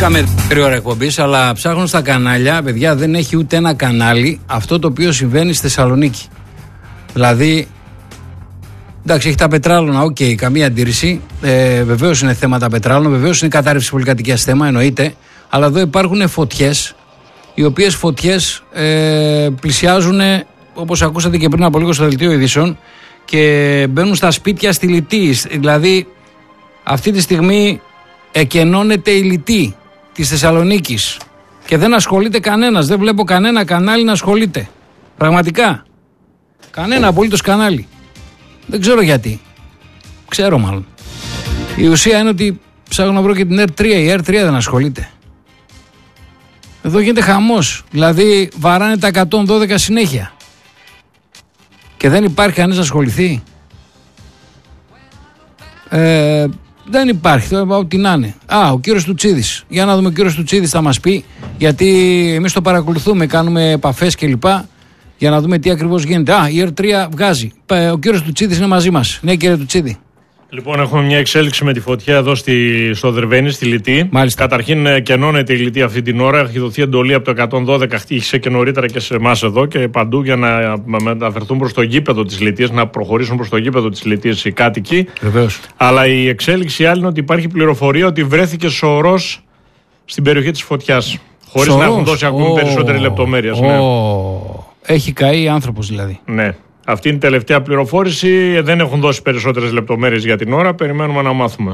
Είχαμε 3 ώρα εκπομπής, αλλά ψάχνω στα κανάλια, παιδιά, δεν έχει ούτε ένα κανάλι αυτό το οποίο συμβαίνει στη Θεσσαλονίκη. Δηλαδή, εντάξει, έχει τα πετράλωνα, οκ, καμία αντίρρηση. Βεβαίως είναι θέματα πετράλων, βεβαίως είναι κατάρρευση πολυκατοικίας θέμα, εννοείται. Αλλά εδώ υπάρχουν φωτιές, οι οποίες φωτιές πλησιάζουν, όπως ακούσατε και πριν από λίγο στο δελτίο ειδήσεων, και μπαίνουν στα σπίτια στη Λυτή. Δηλαδή, αυτή τη στιγμή εκενώνεται η Λυτή της Θεσσαλονίκης και δεν ασχολείται κανένας. Δεν βλέπω κανένα κανάλι να ασχολείται. Πραγματικά. Κανένα απολύτως κανάλι. Δεν ξέρω γιατί. Ξέρω μάλλον. Η ουσία είναι ότι ψάχνω να βρω και την R3. Η R3 δεν ασχολείται. Εδώ γίνεται χαμός. Δηλαδή βαράνε τα 112 συνέχεια. Και δεν υπάρχει κανείς να ασχοληθεί. Δεν υπάρχει, ό,τι να είναι. Ο κύριος Τουτσίδης. Για να δούμε, ο κύριος Τουτσίδης θα μας πει, γιατί εμείς το παρακολουθούμε, κάνουμε επαφές κλπ. Για να δούμε τι ακριβώς γίνεται. Η R3 βγάζει. Ο κύριος Τουτσίδης είναι μαζί μας. Ναι, κύριε Τουτσίδη. Λοιπόν, έχουμε μια εξέλιξη με τη φωτιά εδώ στο Δερβαίνη, στη Λυτή. Μάλιστα. Καταρχήν, κενώνεται η Λυτή αυτή την ώρα. Έχει δοθεί εντολή από το 112, χτύχησε και νωρίτερα και σε εμάς εδώ και παντού για να μεταφερθούν προς το γήπεδο της Λυτής, να προχωρήσουν προς το γήπεδο της Λυτής οι κάτοικοι. Βεβαίως. Αλλά η εξέλιξη άλλη είναι ότι υπάρχει πληροφορία ότι βρέθηκε σωρός στην περιοχή της φωτιάς. Χωρίς να έχουν δώσει ακόμη περισσότερες λεπτομέρειες. Ναι. Έχει καεί άνθρωπος δηλαδή. Ναι. Αυτή είναι η τελευταία πληροφόρηση. Δεν έχουν δώσει περισσότερες λεπτομέρειες για την ώρα. Περιμένουμε να μάθουμε.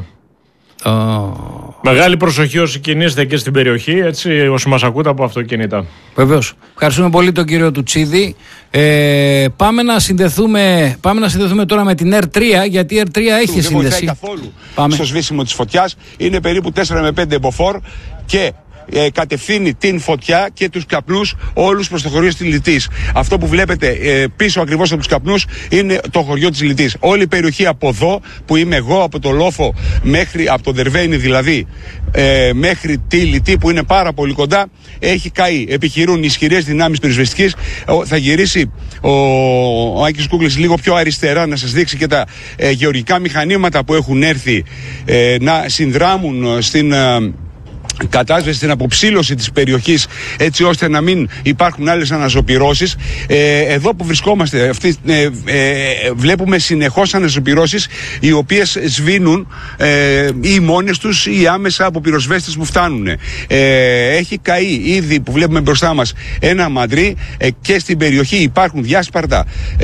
Μεγάλη προσοχή όσοι κινείστε και στην περιοχή, έτσι, όσοι μας ακούτε από αυτοκίνητα. Βεβαίως. Ευχαριστούμε πολύ τον κύριο Τουτσίδη. Πάμε να συνδεθούμε τώρα με την R3, γιατί η R3 έχει σύνδεση. Δεν βοηθάει καθόλου στο σβήσιμο της φωτιάς. Είναι περίπου 4 με 5 μποφόρ και κατευθύνει την φωτιά και τους καπνούς όλους προς το χωριό της Λυτής. Αυτό που βλέπετε πίσω ακριβώς από τους καπνούς είναι το χωριό της Λυτής. Όλη η περιοχή από εδώ που είμαι εγώ, από το Λόφο μέχρι, από το Δερβαίνη δηλαδή, μέχρι τη Λυτή που είναι πάρα πολύ κοντά, έχει καεί. Επιχειρούν ισχυρές δυνάμεις πυροσβεστικής. Θα γυρίσει ο Άκης Κούκλης λίγο πιο αριστερά να σας δείξει και τα γεωργικά μηχανήματα που έχουν έρθει να συνδράμουν στην κατάσβεση, στην αποψήλωση της περιοχής, έτσι ώστε να μην υπάρχουν άλλες αναζωπυρώσεις. Εδώ που βρισκόμαστε βλέπουμε συνεχώς αναζωπυρώσεις οι οποίες σβήνουν ή μόνες τους ή άμεσα από πυροσβέστες που φτάνουν. Έχει καεί ήδη, που βλέπουμε μπροστά μας, ένα μαντρί και στην περιοχή υπάρχουν διάσπαρτα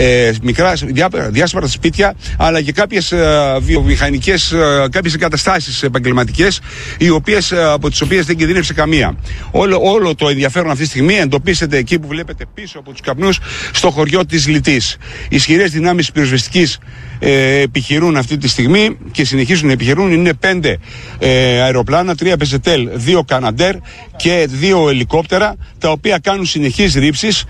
διάσπαρτα σπίτια, αλλά και κάποιες βιομηχανικές, κάποιες εγκαταστάσεις επαγγελματικές, από τις οποίες δεν κινδύνευσε καμία. Όλο το ενδιαφέρον αυτή τη στιγμή εντοπίσεται εκεί που βλέπετε πίσω από τους καπνούς, στο χωριό της Λυτής. Ισχυρές δυνάμεις πυροσβεστικής επιχειρούν αυτή τη στιγμή και συνεχίζουν να επιχειρούν. Είναι 5 αεροπλάνα, 3 πεζετέλ, 2 καναντέρ και 2 ελικόπτερα, τα οποία κάνουν συνεχείς ρήψεις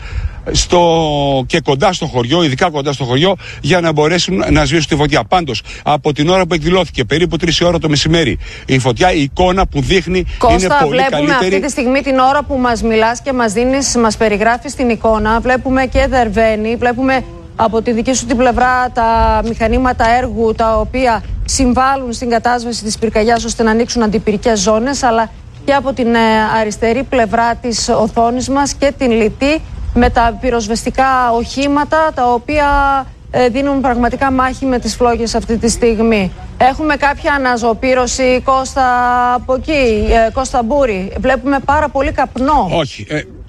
και κοντά στο χωριό, ειδικά κοντά στο χωριό, για να μπορέσουν να σβήσουν τη φωτιά. Πάντως, από την ώρα που εκδηλώθηκε, περίπου 3 ώρα το μεσημέρι, η φωτιά, η εικόνα που δείχνει Κώστα, είναι πολύ καλύτερη. Βλέπουμε αυτή τη στιγμή την ώρα που μας μιλάς και μας περιγράφεις την εικόνα. Βλέπουμε και Δερβαίνη, βλέπουμε από τη δική σου την πλευρά τα μηχανήματα έργου, τα οποία συμβάλλουν στην κατάσβεση της πυρκαγιάς ώστε να ανοίξουν αντιπυρικές ζώνες, αλλά και από την αριστερή πλευρά της οθόνης μας και την Λυτή, με τα πυροσβεστικά οχήματα τα οποία δίνουν πραγματικά μάχη με τις φλόγες αυτή τη στιγμή. Έχουμε κάποια αναζωπήρωση, Κώστα, από εκεί, Κώστα Μπούρη. Βλέπουμε πάρα πολύ καπνό. Όχι.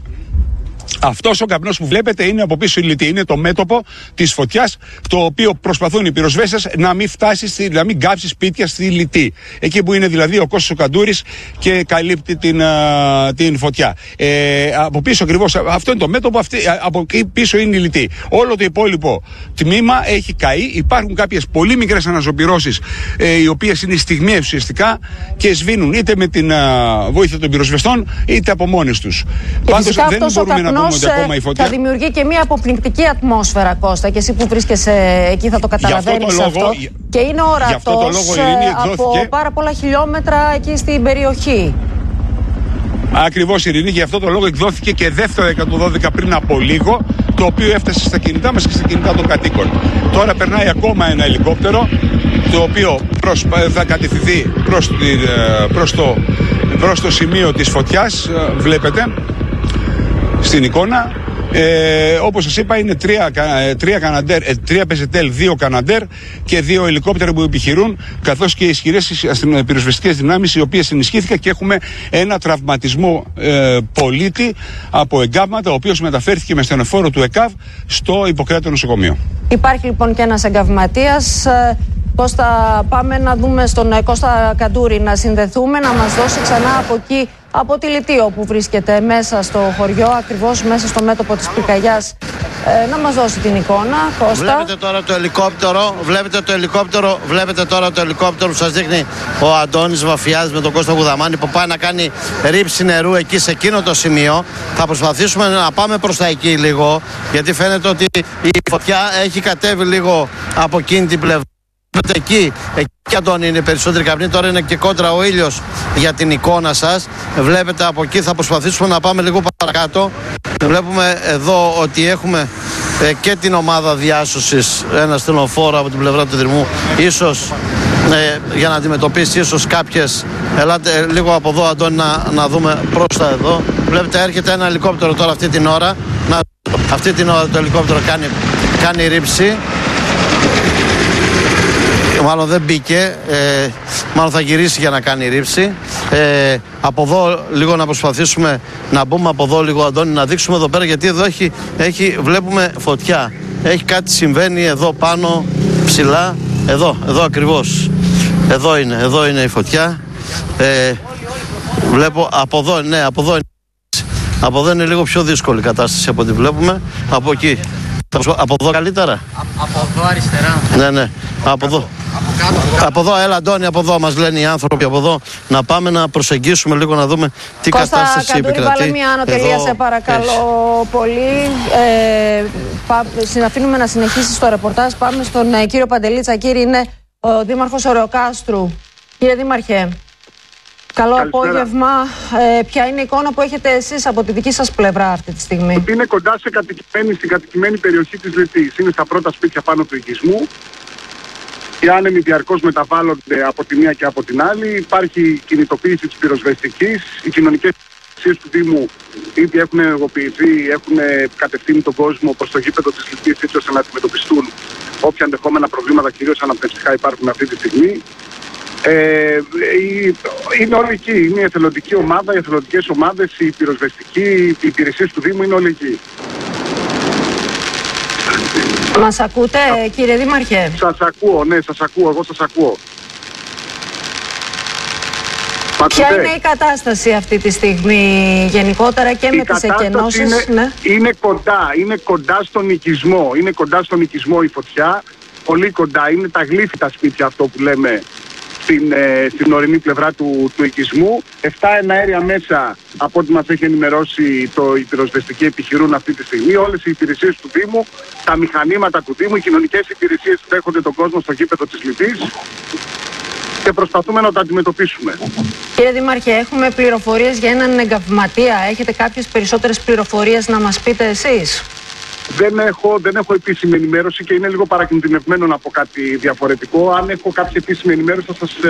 Αυτός ο καπνός που βλέπετε είναι από πίσω η Λυτή. Είναι το μέτωπο της φωτιάς, το οποίο προσπαθούν οι πυροσβέστες να μην φτάσει, να μην κάψει σπίτια στη Λυτή. Εκεί που είναι δηλαδή ο Κώστας ο Καντούρης και καλύπτει την φωτιά. Από πίσω ακριβώς, αυτό είναι το μέτωπο, από εκεί πίσω είναι η Λυτή. Όλο το υπόλοιπο τμήμα έχει καεί. Υπάρχουν κάποιες πολύ μικρές αναζωπυρώσεις, οι οποίες είναι στιγμιαίες ουσιαστικά και σβήνουν είτε με την βοήθεια των πυροσβεστών είτε από μόνες τους. Πάντως δεν μπορούμε να πούμε ότι ακόμα η φωτιά θα δημιουργεί και μια αποπνικτική ατμόσφαιρα, Κώστα, και εσύ που βρίσκεσαι εκεί θα το καταλαβαίνεις αυτό. Και είναι ορατός από πάρα πολλά χιλιόμετρα εκεί στην περιοχή. Ακριβώς, Ειρηνή, για αυτό το λόγο εκδόθηκε και δεύτερο 112 πριν από λίγο, το οποίο έφτασε στα κινητά μας και στα κινητά των κατοίκων. Τώρα περνάει ακόμα ένα ελικόπτερο, το οποίο θα κατευθυνθεί προς το προς το σημείο της φωτιάς. Βλέπετε στην εικόνα. Όπως σας είπα, είναι τρία πεζετέλ, 2 καναντέρ και 2 ελικόπτερα που επιχειρούν, καθώς και ισχυρές πυροσβεστικές δυνάμεις, οι οποίες ενισχύθηκαν, και έχουμε ένα τραυματισμό πολίτη από εγκάβματα, ο οποίος μεταφέρθηκε με στενοφόρο του ΕΚΑΒ στο Ιπποκράτειο νοσοκομείο. Υπάρχει λοιπόν και ένας εγκαυματίας. Κώστα, πάμε να δούμε στον Κώστα Καντούρη, να συνδεθούμε, να μας δώσει ξανά από εκεί, από τη Λυτείο που βρίσκεται μέσα στο χωριό, ακριβώς μέσα στο μέτωπο της πυρκαγιάς, να μας δώσει την εικόνα. Κώστα. Βλέπετε τώρα το ελικόπτερο που σας δείχνει ο Αντώνης Βαφιάδης με τον Κώστα Γουδαμάνη, που πάει να κάνει ρήψη νερού εκεί σε εκείνο το σημείο. Θα προσπαθήσουμε να πάμε προς τα εκεί λίγο, γιατί φαίνεται ότι η φωτιά έχει κατέβει λίγο από εκείνη την πλευρά. Εκεί Αντώνη είναι περισσότερη καπνή, τώρα είναι και κόντρα ο ήλιος για την εικόνα σας. Βλέπετε από εκεί, θα προσπαθήσουμε να πάμε λίγο παρακάτω. Βλέπουμε εδώ ότι έχουμε και την ομάδα διάσωσης, ένα στενοφόρο από την πλευρά του Δρυμού, ίσως για να αντιμετωπίσει ίσως κάποιες. Ελάτε λίγο από εδώ, Αντώνη, να δούμε προς τα εδώ. Βλέπετε έρχεται ένα ελικόπτερο τώρα αυτή την ώρα. Αυτή την ώρα το ελικόπτερο κάνει ρήψη. Μάλλον δεν μπήκε, μάλλον θα γυρίσει για να κάνει ρήψη. Από εδώ λίγο να προσπαθήσουμε να μπούμε από εδώ λίγο, Αντώνη, να δείξουμε εδώ πέρα, γιατί εδώ βλέπουμε φωτιά. Έχει κάτι συμβαίνει εδώ πάνω ψηλά, εδώ ακριβώς. Εδώ είναι η φωτιά. Βλέπω από εδώ, ναι, από εδώ είναι λίγο πιο δύσκολη η κατάσταση από ό,τι βλέπουμε. Από εκεί. Από εδώ καλύτερα. Από εδώ αριστερά. Ναι, από εδώ. Από εδώ, έλα Αντώνη, από εδώ μας λένε οι άνθρωποι, από εδώ να πάμε να προσεγγίσουμε λίγο, να δούμε τι κατάσταση επικρατεί. Κώστα, βάλε μια ανωτελεία, σε παρακαλώ πολύ. Αφήνουμε να συνεχίσεις το ρεπορτάζ. Πάμε στον κύριο Παντελή Τσακύρη, είναι ο Δήμαρχος Ωρεοκάστρου. Κύριε Δήμαρχε, καλό απόγευμα. Ποια είναι η εικόνα που έχετε εσείς από τη δική σας πλευρά αυτή τη στιγμή? Είναι κοντά στην κατοικημένη περιοχή της Λυτής. Είναι στα πρώτα σπίτια πάνω του οικισμού. Οι άνεμοι διαρκώς μεταβάλλονται από τη μία και από την άλλη. Υπάρχει κινητοποίηση της πυροσβεστικής. Οι κοινωνικές υπηρεσίες του Δήμου ήδη έχουν ενεργοποιηθεί, έχουν κατευθύνει τον κόσμο προς το γήπεδο της Λυτής, έτσι ώστε να αντιμετωπιστούν όποια ενδεχόμενα προβλήματα, κυρίως αναπνευστικά, υπάρχουν αυτή τη στιγμή. Είναι όλοι εκεί. Είναι η εθελοντική ομάδα, οι εθελοντικές ομάδες, οι πυροσβεστικοί, οι υπηρεσίες του Δήμου είναι όλοι εκεί. Μας ακούτε, κύριε Δήμαρχε? Σας ακούω, ναι, σας ακούω, εγώ σας ακούω. Ποια είναι η κατάσταση αυτή τη στιγμή γενικότερα και με τις εκενώσεις? Είναι κοντά στον οικισμό. Είναι κοντά στον οικισμό η φωτιά. Πολύ κοντά. Είναι τα γλύφητα σπίτια, αυτό που λέμε, στην ορεινή πλευρά του οικισμού. 7 εναέρια μέσα, από ό,τι μας έχει ενημερώσει οι πυροσβεστικοί, επιχειρούν αυτή τη στιγμή. Όλες οι υπηρεσίες του Δήμου, τα μηχανήματα του Δήμου, οι κοινωνικές υπηρεσίες δέχονται τον κόσμο στο γήπεδο της Λυτής και προσπαθούμε να τα αντιμετωπίσουμε. Κύριε Δήμαρχε, έχουμε πληροφορίες για έναν εγκαυματία. Έχετε κάποιες περισσότερες πληροφορίες να μας πείτε εσείς? Δεν έχω επίσημη ενημέρωση και είναι λίγο παρακινδυνευμένο να πω κάτι διαφορετικό. Αν έχω κάποια επίσημη ενημέρωση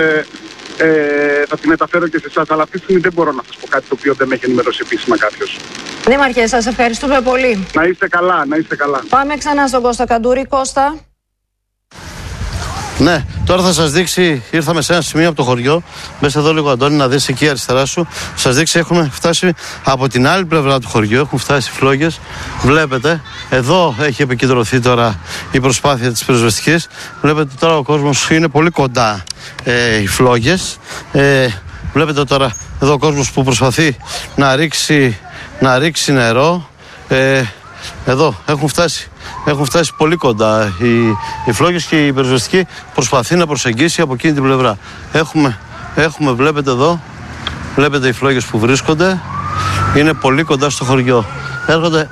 θα τη μεταφέρω και σε εσάς, αλλά αυτή τη στιγμή δεν μπορώ να σας πω κάτι το οποίο δεν με έχει ενημερώσει επίσημα κάποιος. Δήμαρχε, σας ευχαριστούμε πολύ. Να είστε καλά, να είστε καλά. Πάμε ξανά στον Κώστα Καντούρη. Κώστα. Ναι, τώρα θα σας δείξει, ήρθαμε σε ένα σημείο από το χωριό. Μπες εδώ λίγο, Αντώνη, να δεις εκεί αριστερά σου. Σας δείξει, έχουμε φτάσει από την άλλη πλευρά του χωριού, έχουν φτάσει φλόγες. Βλέπετε, εδώ έχει επικεντρωθεί τώρα η προσπάθεια της πυροσβεστικής. Βλέπετε τώρα ο κόσμος είναι πολύ κοντά, οι φλόγες. Βλέπετε τώρα εδώ ο κόσμος που προσπαθεί να ρίξει νερό. Εδώ έχουν φτάσει πολύ κοντά οι φλόγες και η πυροσβεστική προσπαθεί να προσεγγίσει από εκείνη την πλευρά. Έχουμε, βλέπετε εδώ, βλέπετε οι φλόγες που βρίσκονται, είναι πολύ κοντά στο χωριό. Έρχονται,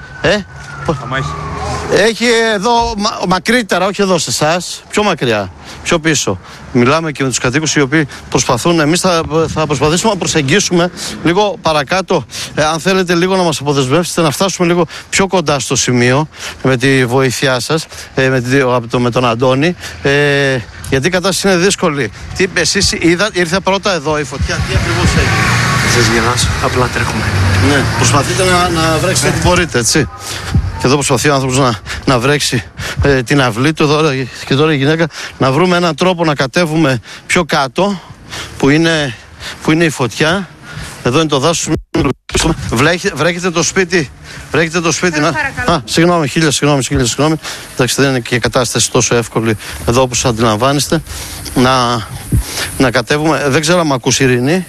έχει εδώ μακρύτερα, όχι εδώ σε εσάς, πιο μακριά, πιο πίσω. Μιλάμε και με τους κατοίκους οι οποίοι προσπαθούν. Εμείς θα προσπαθήσουμε να προσεγγίσουμε λίγο παρακάτω. Αν θέλετε λίγο να μας αποδεσμεύσετε, να φτάσουμε λίγο πιο κοντά στο σημείο με τη βοήθειά σας, με τον Αντώνη. Γιατί η κατάσταση είναι δύσκολη. Εσείς ήρθε πρώτα εδώ η φωτιά, τι ακριβώς έχει? θες γελάς, απλά τρέχουμε. Ναι, προσπαθείτε να βρέξετε ό,τι μπορείτε, έτσι. Και εδώ προσπαθεί ο άνθρωπος να βρέξει την αυλή του και τώρα η γυναίκα να βρούμε έναν τρόπο να κατέβουμε πιο κάτω που είναι η φωτιά. Εδώ είναι το δάσος. Βρέχετε το σπίτι. Συγγνώμη, χίλια συγγνώμη. Εντάξει, δεν είναι και η κατάσταση τόσο εύκολη εδώ όπως αντιλαμβάνεστε. Να κατέβουμε. Δεν ξέρω αν μ' ακούς, Ειρήνη.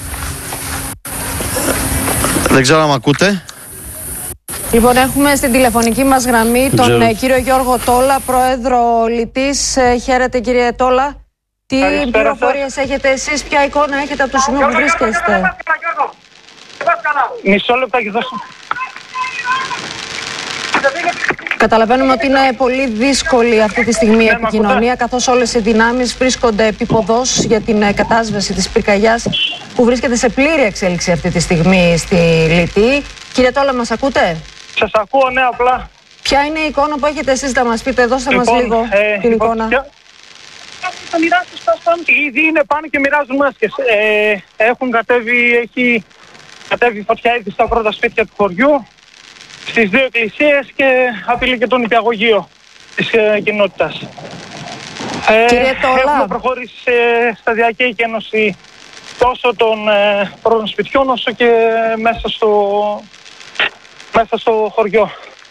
Δεν ξέρω αν μ' ακούτε. Λοιπόν, έχουμε στην τηλεφωνική μας γραμμή τον κύριο Γιώργο Τόλα, πρόεδρο Λυτής. Χαίρετε, κύριε Τόλα. Τι πληροφορίες έχετε εσείς, ποια εικόνα έχετε από το σημείο που βρίσκεστε? Μισό λεπτό και δώσω. Καταλαβαίνουμε ότι είναι πολύ δύσκολη αυτή τη στιγμή η επικοινωνία, καθώς όλες οι δυνάμεις βρίσκονται επίποδος για την κατάσβεση της πυρκαγιάς που βρίσκεται σε πλήρη εξέλιξη αυτή τη στιγμή στη Λυτή. Κύριε Τόλα, μας ακούτε? Σας ακούω, ναι, απλά. Ποια είναι η εικόνα που έχετε εσείς να μας πείτε? Δώστε μας λίγο την εικόνα. Θα μοιράσουν στα σπάνια. Ήδη είναι πάνω και μοιράζουν μάσκες. Έχει κατέβει φωτιά ήδη στα πρώτα σπίτια του χωριού, στις 2 εκκλησίες και απειλεί και τον υπηαγωγείο της κοινότητας. Κύριε Τόλα, έχουμε προχωρήσει σε σταδιακή εκένωση τόσο των πρώτων σπιτιών όσο και μέσα στο χωριό.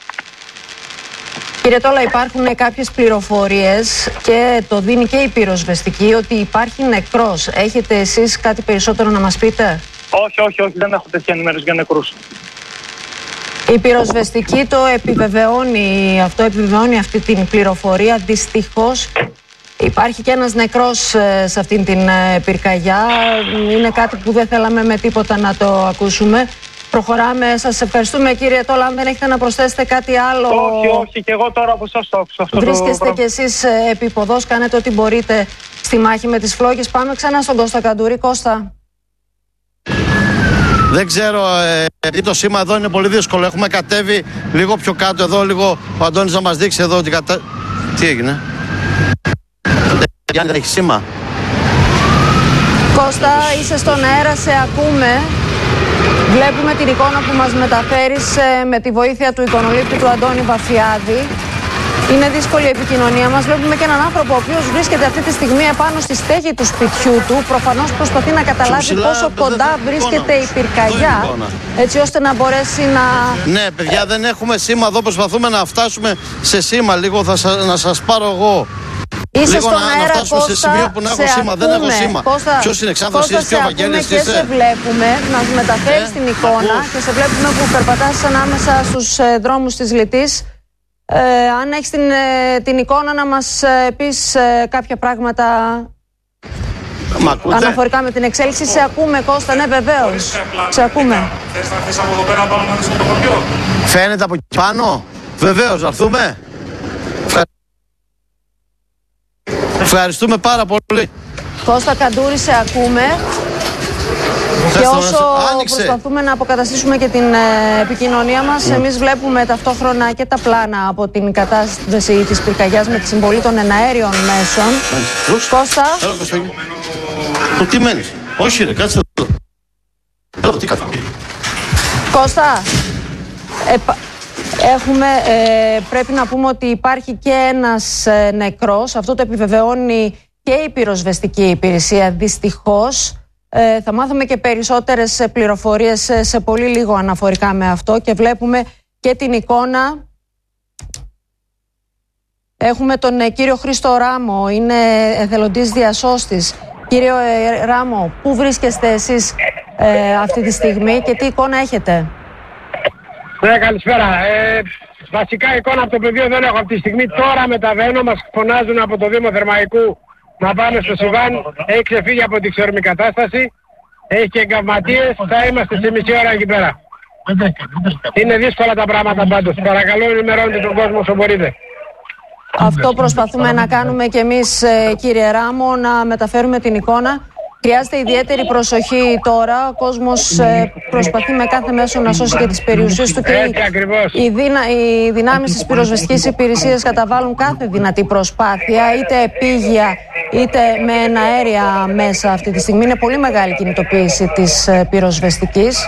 Κύριε Τόλα, υπάρχουν κάποιες πληροφορίες και το δίνει και η πυροσβεστική ότι υπάρχει νεκρός. Έχετε εσείς κάτι περισσότερο να μας πείτε? Όχι, δεν έχω τέτοια ενημέρωση για νεκρούς. Η πυροσβεστική το επιβεβαιώνει αυτή την πληροφορία. Δυστυχώς υπάρχει και ένας νεκρός σε αυτήν την πυρκαγιά. Είναι κάτι που δεν θέλαμε με τίποτα να το ακούσουμε. Προχωράμε. Σας ευχαριστούμε, κύριε Τόλα. Αν δεν έχετε να προσθέσετε κάτι άλλο. Όχι, και εγώ τώρα από εσάς το άκουσα αυτό. Βρίσκεστε κι εσείς επίποδος, κάνετε ό,τι μπορείτε στη μάχη με τις φλόγες. Πάμε ξανά στον Κώστα Καντουρί. Κώστα. Δεν ξέρω, το σήμα εδώ είναι πολύ δύσκολο. Έχουμε κατέβει λίγο πιο κάτω εδώ, λίγο ο Αντώνης να μας δείξει εδώ ότι Τι έγινε? Δεν έχει σήμα. Κώστα, είσαι στον αέρα, σε ακούμε. Βλέπουμε την εικόνα που μας μεταφέρεις με τη βοήθεια του εικονολήπτη του Αντώνη Βαφιάδη. Είναι δύσκολη η επικοινωνία μας. Βλέπουμε και έναν άνθρωπο ο οποίος βρίσκεται αυτή τη στιγμή επάνω στη στέγη του σπιτιού του. Προφανώς προσπαθεί να καταλάβει πόσο κοντά βρίσκεται η πυρκαγιά, έτσι ώστε να μπορέσει να... Ναι, παιδιά, δεν έχουμε σήμα εδώ. Προσπαθούμε να φτάσουμε σε σήμα. Λίγο να σας πάρω εγώ. Είσαι λίγο στον αέρα, φτάσουμε Κώστα, σε σημείο που να έχω σήμα. Δεν έχω σήμα. Ποιος είναι, Ξάνθος, είσαι πιο Βαγγέλης? Και σε βλέπουμε, μας μεταφέρεις την εικόνα και σε βλέπουμε που περπατάς ανάμεσα στους δρόμους της Λυτής. Αν έχεις την εικόνα να μας πεις κάποια πράγματα αναφορικά με την εξέλιξη. Σε ακούμε, Κώστα, ναι, βεβαίως. Σε ακούμε. Θες από εδώ πέρα πάνω στο χωριό? Φαίνεται από εκεί πάνω? Βεβαίως, να έρθουμε. Ευχαριστούμε πάρα πολύ. Κώστα Καντούρη, σε ακούμε. Και όσο προσπαθούμε να αποκαταστήσουμε και την επικοινωνία μας, εμείς βλέπουμε ταυτόχρονα και τα πλάνα από την κατάσταση της πυρκαγιάς με τη συμβολή των εναέριων μέσων. Κώστα. Τι μένεις? Όχι ρε, κάτσε εδώ. Κώστα, πρέπει να πούμε ότι υπάρχει και ένας νεκρός. Αυτό το επιβεβαιώνει και η πυροσβεστική υπηρεσία, δυστυχώς. Θα μάθουμε και περισσότερες πληροφορίες σε πολύ λίγο αναφορικά με αυτό και βλέπουμε και την εικόνα. Έχουμε τον κύριο Χρήστο Ράμο, είναι εθελοντής διασώστης. Κύριο Ράμο, πού βρίσκεστε εσείς αυτή τη στιγμή και τι εικόνα έχετε? Ναι, καλησπέρα. Βασικά εικόνα από το πεδίο δεν έχω αυτή τη στιγμή. Τώρα μεταβαίνω, μας φωνάζουν από το Δήμο Θερμαϊκού να πάμε στο Σιβάν. Έχει ξεφύγει από την ξερμή κατάσταση. Έχει και εγκαυματίες. Θα είμαστε σε μισή ώρα εκεί πέρα. Είναι δύσκολα τα πράγματα πάντως. Παρακαλώ, ενημερώνετε τον κόσμο όσο μπορείτε. Αυτό προσπαθούμε να κάνουμε και εμείς, κύριε Ράμο, να μεταφέρουμε την εικόνα. Χρειάζεται ιδιαίτερη προσοχή τώρα. Ο κόσμος προσπαθεί με κάθε μέσο να σώσει και τις περιουσίες του και οι δυνάμεις της πυροσβεστικής υπηρεσίας καταβάλουν κάθε δυνατή προσπάθεια, είτε επίγεια είτε με εναέρια μέσα αυτή τη στιγμή. Είναι πολύ μεγάλη κινητοποίηση της πυροσβεστικής.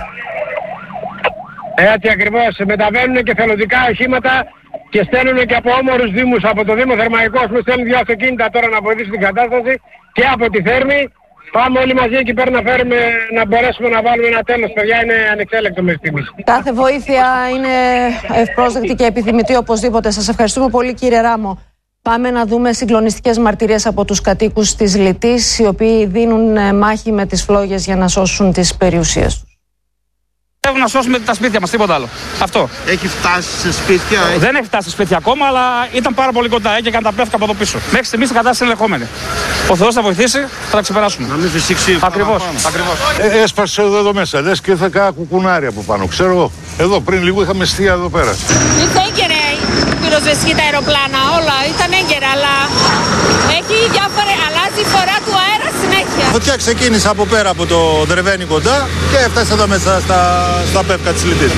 Έτσι ακριβώς. Μεταβαίνουν και θελοντικά οχήματα και στέλνουν και από όμορους δήμους, από το Δήμο Θερμαϊκός που στέλνουν 2 αυτοκίνητα τώρα να βοηθήσουν την κατάσταση, και από τη Θέρμη. Πάμε όλοι μαζί εκεί πέρα να μπορέσουμε να βάλουμε ένα τέλος. Παιδιά, είναι ανεξέλεκτο μέχρι στιγμής. Κάθε βοήθεια είναι ευπρόσδεκτη και επιθυμητή οπωσδήποτε. Σας ευχαριστούμε πολύ, κύριε Ράμο. Πάμε να δούμε συγκλονιστικές μαρτυρίες από τους κατοίκους της Λυτής, οι οποίοι δίνουν μάχη με τις φλόγες για να σώσουν τις περιουσίες τους. Θέλουμε να σώσουμε τα σπίτια μας, τίποτα άλλο. Αυτό. Έχει φτάσει σε σπίτια? Δεν έχει φτάσει σε σπίτια ακόμα, αλλά ήταν πάρα πολύ κοντά και έκανε τα πλεύκα από εδώ πίσω. Μέχρι στιγμής η κατάσταση είναι ελεγχόμενη. Ο Θεός θα βοηθήσει, θα τα ξεπεράσουμε. Να μην φυσήξει. Ακριβώς. Έσπασε εδώ μέσα, λες και ήρθε κάνα κουκουνάρι από πάνω. Ξέρω εγώ. Εδώ πριν λίγο είχαμε στεία εδώ πέρα. Ήταν έγκαιρα η πυροσβεστική, τα αεροπλάνα, όλα ήταν έγκαιρα, αλλά αλλάζει η φορά του αέρα συνέχεια. Η φωτιά ξεκίνησε από πέρα από το Δρεβένι κοντά και έφτασε εδώ μέσα στα πεύκα της Λυτής.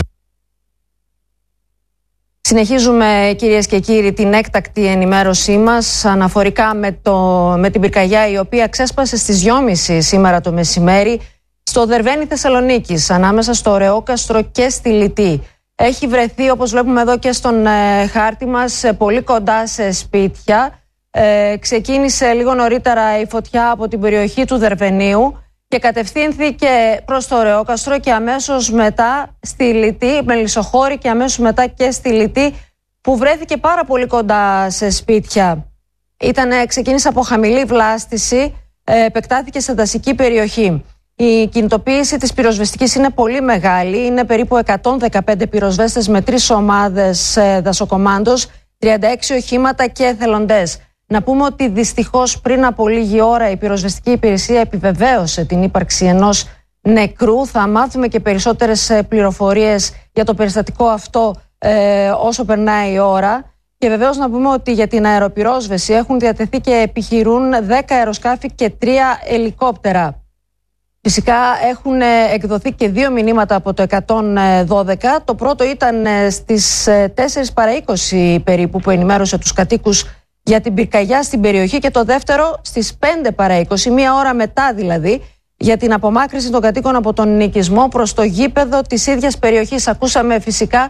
Συνεχίζουμε, κυρίες και κύριοι, την έκτακτη ενημέρωσή μας αναφορικά με την πυρκαγιά η οποία ξέσπασε στις 2.30 σήμερα το μεσημέρι στο Δερβένι Θεσσαλονίκης, ανάμεσα στο Ωρεόκαστρο και στη Λυτή. Έχει βρεθεί, όπως βλέπουμε εδώ και στον χάρτη μας, πολύ κοντά σε σπίτια. Ξεκίνησε λίγο νωρίτερα η φωτιά από την περιοχή του Δερβενίου και κατευθύνθηκε προς το Ωρεόκαστρο και αμέσως μετά στη Λυτή, Μελισσοχώρη, και αμέσως μετά και στη Λυτή, που βρέθηκε πάρα πολύ κοντά σε σπίτια. Ξεκίνησε από χαμηλή βλάστηση, επεκτάθηκε σε δασική περιοχή. Η κινητοποίηση της πυροσβεστικής είναι πολύ μεγάλη, είναι περίπου 115 πυροσβέστες με 3 ομάδες δασοκομάντος, 36 οχήματα και εθελοντές. Να πούμε ότι δυστυχώς πριν από λίγη ώρα η πυροσβεστική υπηρεσία επιβεβαίωσε την ύπαρξη ενός νεκρού. Θα μάθουμε και περισσότερες πληροφορίες για το περιστατικό αυτό όσο περνάει η ώρα. Και βεβαίως να πούμε ότι για την αεροπυρόσβεση έχουν διατεθεί και επιχειρούν 10 αεροσκάφη και 3 ελικόπτερα. Φυσικά έχουν εκδοθεί και 2 μηνύματα από το 112. Το πρώτο ήταν στις 4 παρά 20 περίπου, που ενημέρωσε τους κατοίκους για την πυρκαγιά στην περιοχή, και το δεύτερο στις 5 παρά 20, 1 ώρα μετά δηλαδή, για την απομάκρυνση των κατοίκων από τον οικισμό προς το γήπεδο της ίδιας περιοχής. Ακούσαμε φυσικά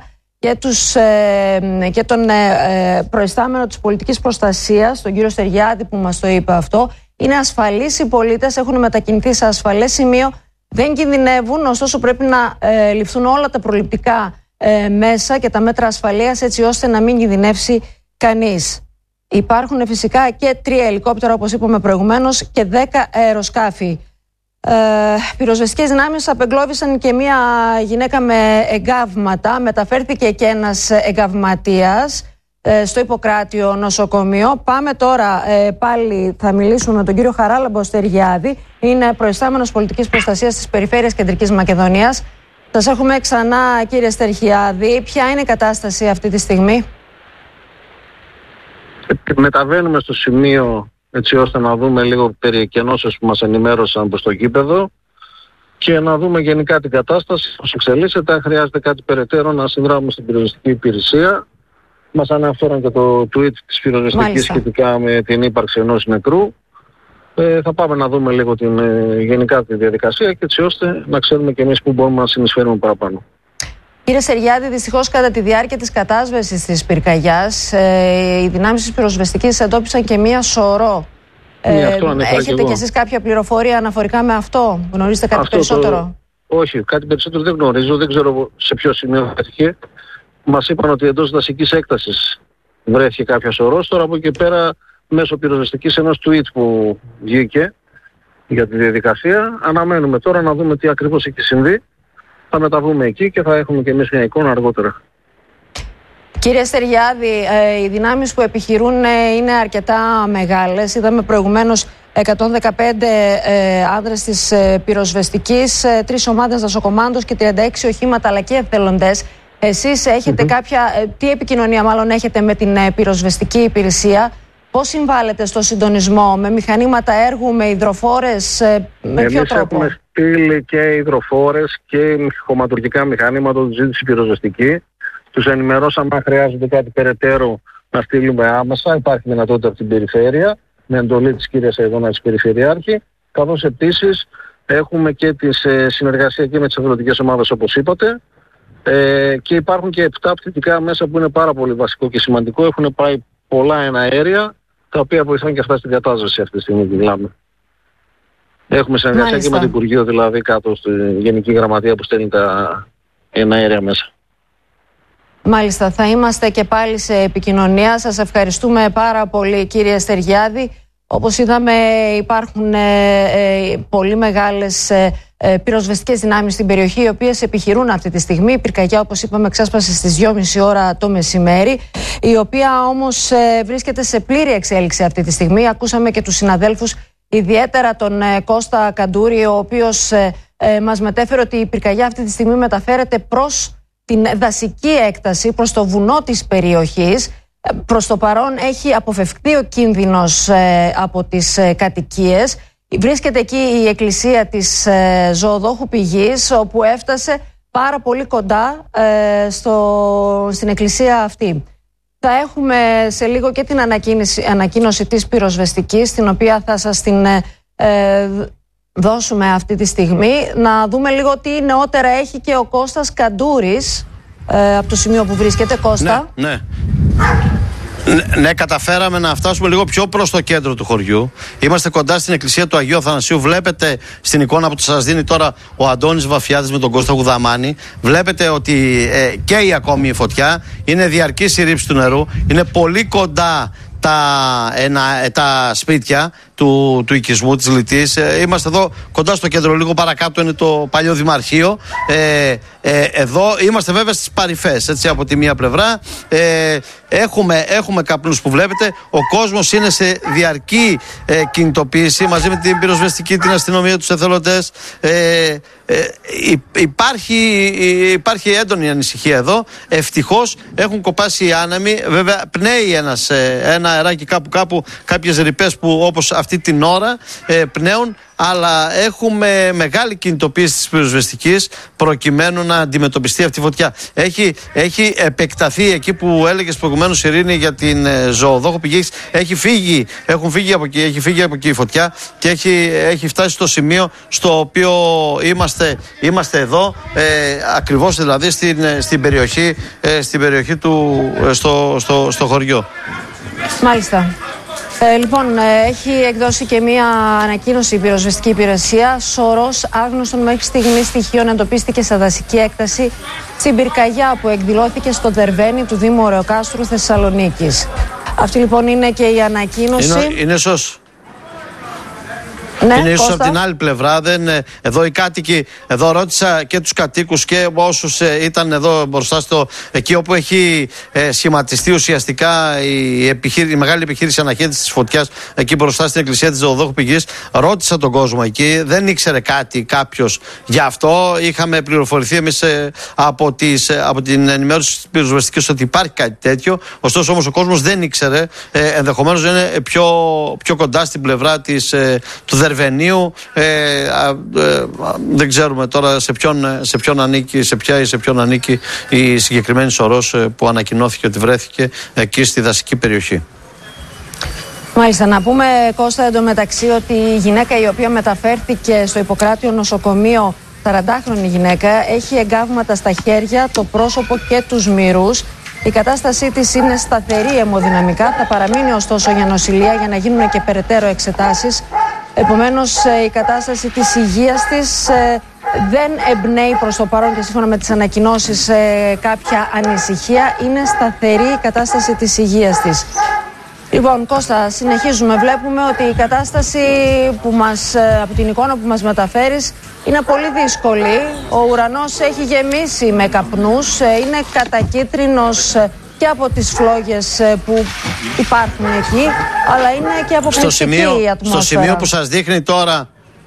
και τον προϊστάμενο της πολιτικής προστασίας, τον κύριο Στεριάδη, που μας το είπε αυτό. Είναι ασφαλείς οι πολίτες, έχουν μετακινηθεί σε ασφαλές σημείο, δεν κινδυνεύουν, ωστόσο πρέπει να ληφθούν όλα τα προληπτικά μέσα και τα μέτρα ασφαλείας, έτσι ώστε να μην κινδυνεύσει κανείς. Υπάρχουν φυσικά και 3 ελικόπτερα, όπως είπαμε προηγουμένως, και 10 αεροσκάφη. Πυροσβεστικές δυνάμεις απεγκλώβησαν και μία γυναίκα με εγκάβματα. Μεταφέρθηκε και ένας εγκαυματίας στο Ιπποκράτιο νοσοκομείο. Πάμε τώρα, πάλι θα μιλήσουμε με τον κύριο Χαράλαμπο Στεριάδη. Είναι προϊστάμενος πολιτικής προστασίας της Περιφέρειας Κεντρικής Μακεδονίας. Σας έχουμε ξανά, κύριε Στεριάδη. Ποια είναι η κατάσταση αυτή τη στιγμή? Μεταβαίνουμε στο σημείο, έτσι ώστε να δούμε λίγο περί εκκενώσεως που μας ενημέρωσαν προς το γήπεδο και να δούμε γενικά την κατάσταση, πώς εξελίσσεται. Αν χρειάζεται κάτι περαιτέρω, να συνδράμουμε στην πυροσβεστική υπηρεσία. Μας αναφέραν και το tweet της πυροσβεστικής σχετικά με την ύπαρξη ενός νεκρού. Θα πάμε να δούμε λίγο γενικά τη διαδικασία, και έτσι ώστε να ξέρουμε και εμείς πού μπορούμε να συνεισφέρουμε παραπάνω. Κύριε Στεριάδη, δυστυχώς κατά τη διάρκεια της κατάσβεσης της πυρκαγιάς, οι δυνάμεις της πυροσβεστικής εντόπισαν και μία σωρό. Έχετε κι εσείς κάποια πληροφορία αναφορικά με αυτό? Γνωρίζετε κάτι περισσότερο? Όχι, κάτι περισσότερο δεν γνωρίζω. Δεν ξέρω σε ποιο σημείο βρέθηκε. Μας είπαν ότι εντός δασικής έκτασης βρέθηκε κάποια σωρός. Τώρα από εκεί πέρα, μέσω πυροσβεστικής, ενός tweet που βγήκε για τη διαδικασία, αναμένουμε τώρα να δούμε τι ακριβώς έχει συμβεί. Θα μεταβούμε εκεί και θα έχουμε και εμείς μια εικόνα αργότερα. Κύριε Στεριάδη, οι δυνάμεις που επιχειρούν είναι αρκετά μεγάλες. Είδαμε προηγουμένως 115 άνδρες της πυροσβεστικής, 3 ομάδες δασοκομάντος και 36 οχήματα, αλλά και εθελοντές. Εσείς έχετε τι επικοινωνία μάλλον έχετε με την πυροσβεστική υπηρεσία? Πώς συμβάλλετε στο συντονισμό, με μηχανήματα έργου, με υδροφόρες, με ποιο τρόπο? Έχουμε στείλει και υδροφόρες και χωματουργικά μηχανήματα, του ζήτηση πυροσβεστική. Τους ενημερώσαμε αν χρειάζονται κάτι περαιτέρω να στείλουμε άμεσα. Υπάρχει δυνατότητα από την περιφέρεια, με εντολή της κυρίας Αιδώνα της Περιφερειάρχη. Καθώς επίσης έχουμε και τη συνεργασία και με τις αγροτικές ομάδες, όπως είπατε. Και υπάρχουν και 7 πτυτικά μέσα που είναι πάρα πολύ βασικό και σημαντικό. Έχουν πάει πολλά εναέρια, τα οποία βοηθάνε και αυτά στην κατάσταση αυτή τη στιγμή που μιλάμε. Έχουμε συνεργασία και με το Υπουργείο, δηλαδή κάτω στη Γενική Γραμματεία που στέλνει τα εναέρια μέσα. Μάλιστα, θα είμαστε και πάλι σε επικοινωνία. Σας ευχαριστούμε πάρα πολύ, κύριε Στεριάδη. Όπως είδαμε, υπάρχουν πολύ μεγάλες πυροσβεστικές δυνάμεις στην περιοχή, οι οποίες επιχειρούν αυτή τη στιγμή. Η πυρκαγιά, όπως είπαμε, ξέσπασε στις 2:30 ώρα το μεσημέρι, η οποία όμως βρίσκεται σε πλήρη εξέλιξη αυτή τη στιγμή. Ακούσαμε και τους συναδέλφους, ιδιαίτερα τον Κώστα Καντούρη, ο οποίος μας μετέφερε ότι η πυρκαγιά αυτή τη στιγμή μεταφέρεται προς την δασική έκταση, προς το βουνό της περιοχής. Προς το παρόν έχει αποφευχθεί ο κίνδυνος από τις κατοικίες. Βρίσκεται εκεί η εκκλησία της Ζωοδόχου Πηγής, όπου έφτασε πάρα πολύ κοντά στην εκκλησία αυτή. Θα έχουμε σε λίγο και την ανακοίνωση της πυροσβεστικής, την οποία θα σας την δώσουμε αυτή τη στιγμή. Να δούμε λίγο τι νεότερα έχει και ο Κώστας Καντούρης από το σημείο που βρίσκεται. Κώστα. Ναι, καταφέραμε να φτάσουμε λίγο πιο προς το κέντρο του χωριού. Είμαστε κοντά στην εκκλησία του Αγίου Αθανασίου. Βλέπετε στην εικόνα που σας δίνει τώρα ο Αντώνης Βαφιάδης με τον Κώστα Γουδαμάνη. Βλέπετε ότι καίει ακόμη η φωτιά. Είναι διαρκής η ρήψη του νερού. Είναι πολύ κοντά τα σπίτια του οικισμού της Λυτής. Είμαστε εδώ κοντά στο κέντρο, λίγο παρακάτω είναι το παλιό δημαρχείο. Εδώ είμαστε βέβαια στις παρυφές, έτσι, από τη μία πλευρά. Έχουμε καπνούς που βλέπετε. Ο κόσμος είναι σε διαρκή κινητοποίηση μαζί με την πυροσβεστική, την αστυνομία, τους εθελοντές. Υπάρχει έντονη ανησυχία εδώ. Ευτυχώς έχουν κοπάσει οι άνεμοι. Βέβαια πνέει ένα αεράκι κάπου, κάποιες ρηπές που όπως αυτή την ώρα πνέουν, αλλά έχουμε μεγάλη κινητοποίηση της πυροσβεστικής προκειμένου να αντιμετωπιστεί αυτή η φωτιά. Έχει επεκταθεί εκεί που έλεγες προηγουμένως, Ειρήνη, για την Ζωοδόχο Πηγής. Έχει φύγει από εκεί η φωτιά και έχει φτάσει στο σημείο στο οποίο είμαστε εδώ, ακριβώς δηλαδή στην περιοχή του, στο χωριό. Μάλιστα. Λοιπόν, έχει εκδώσει και μία ανακοίνωση η πυροσβεστική υπηρεσία. Σωρός άγνωστων μέχρι στιγμή στοιχείων εντοπίστηκε σε δασική έκταση στην πυρκαγιά που εκδηλώθηκε στο Δερβαίνι του Δήμου Ωρεοκάστρου Θεσσαλονίκης. Αυτή λοιπόν είναι και η ανακοίνωση. Είναι σωστό. Ναι, είναι ίσως από την άλλη πλευρά. Εδώ οι κάτοικοι, εδώ ρώτησα και τους κατοίκους και όσους ήταν εδώ μπροστά εκεί όπου έχει σχηματιστεί ουσιαστικά η μεγάλη επιχείρηση αναχέτησης της φωτιάς, εκεί μπροστά στην εκκλησία της Ζωοδόχου Πηγής. Ρώτησα τον κόσμο εκεί, δεν ήξερε κάποιος γι' αυτό. Είχαμε πληροφορηθεί εμείς από την ενημέρωση της πυροσβεστικής ότι υπάρχει κάτι τέτοιο. Ωστόσο όμως ο κόσμος δεν ήξερε. Ενδεχομένως είναι πιο κοντά στην πλευρά του Δερβενίου. Δεν ξέρουμε τώρα σε ποιον ανήκει η συγκεκριμένη σωρός που ανακοινώθηκε ότι βρέθηκε εκεί στη δασική περιοχή. Μάλιστα, να πούμε, Κώστα, εντωμεταξύ ότι η γυναίκα η οποία μεταφέρθηκε στο Ιπποκράτιο νοσοκομείο, 40χρονη γυναίκα, έχει εγκάβματα στα χέρια, το πρόσωπο και τους μυρούς. Η κατάστασή της είναι σταθερή αιμοδυναμικά, θα παραμείνει ωστόσο για νοσηλεία για να γίνουν και περαιτέρω εξετάσεις. Επομένως, η κατάσταση της υγείας της δεν εμπνέει προς το παρόν και σύμφωνα με τις ανακοινώσεις κάποια ανησυχία. Είναι σταθερή η κατάσταση της υγείας της. Λοιπόν, Κώστα, συνεχίζουμε. Βλέπουμε ότι η κατάσταση από την εικόνα που μας μεταφέρεις είναι πολύ δύσκολη. Ο ουρανός έχει γεμίσει με καπνούς, είναι κατακίτρινος και από τις φλόγες που υπάρχουν εκεί, αλλά είναι και από πληθυντική η ατμόσφαιρα. Στο σημείο που σας δείχνει τώρα,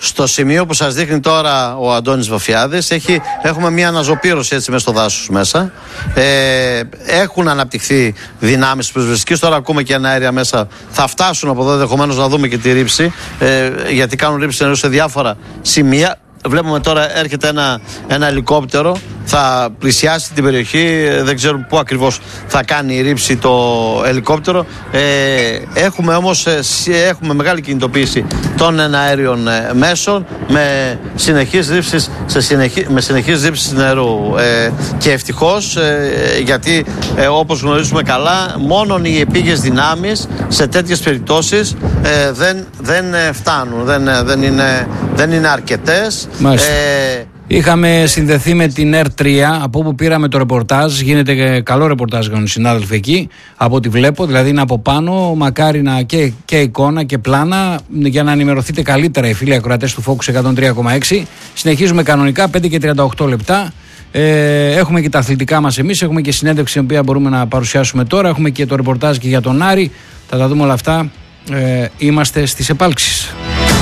Στο σημείο που σας δείχνει τώρα ο Αντώνης Βαφιάδης έχουμε μια αναζωπήρωση έτσι μέσα στο δάσος μέσα. Έχουν αναπτυχθεί δυνάμεις της πυροσβεστικής. Τώρα ακούμε και ένα αέρια μέσα. Θα φτάσουν από εδώ ενδεχομένως να δούμε και τη ρήψη, γιατί κάνουν ρήψη νερού σε διάφορα σημεία. Βλέπουμε τώρα έρχεται ένα ελικόπτερο, θα πλησιάσει την περιοχή, δεν ξέρω πού ακριβώς θα κάνει η ρήψη το ελικόπτερο. Έχουμε όμως μεγάλη κινητοποίηση των εναέριων μέσων με συνεχείς ρήψεις νερού. Και ευτυχώς, γιατί όπως γνωρίζουμε καλά, μόνο οι επίγειες δυνάμεις σε τέτοιες περιπτώσεις δεν φτάνουν, δεν είναι αρκετές. Είχαμε συνδεθεί με την R3, από όπου πήραμε το ρεπορτάζ. Γίνεται καλό ρεπορτάζ για τον συνάδελφο εκεί, από ό,τι βλέπω. Δηλαδή είναι από πάνω, μακάρι να και εικόνα και πλάνα, για να ενημερωθείτε καλύτερα οι φίλοι ακροατές του Focus 103,6. Συνεχίζουμε κανονικά, 5 και 38 λεπτά. Έχουμε και τα αθλητικά μας εμείς, έχουμε και συνέντευξη την οποία μπορούμε να παρουσιάσουμε τώρα. Έχουμε και το ρεπορτάζ και για τον Άρη. Θα τα δούμε όλα αυτά. Είμαστε στις επάλξεις.